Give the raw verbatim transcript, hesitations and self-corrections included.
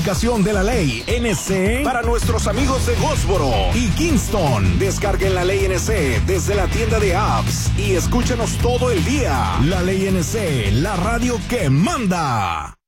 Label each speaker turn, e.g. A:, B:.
A: Aplicación de la ley N C para nuestros amigos de Goldsboro y Kingston. Descarguen la ley N C desde la tienda de apps y escúchenos todo el día. La ley N C, la radio que manda.